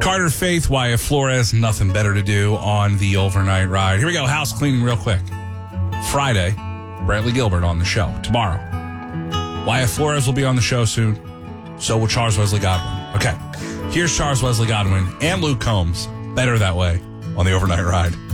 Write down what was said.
Carter Faith, Wyatt Flores, nothing better to do on the overnight ride. Here we go, house cleaning real quick. Friday, Brantley Gilbert on the show. Tomorrow, Wyatt Flores will be on the show soon. So will Charles Wesley Godwin. Okay, here's Charles Wesley Godwin and Luke Combs. Better that way on the overnight ride.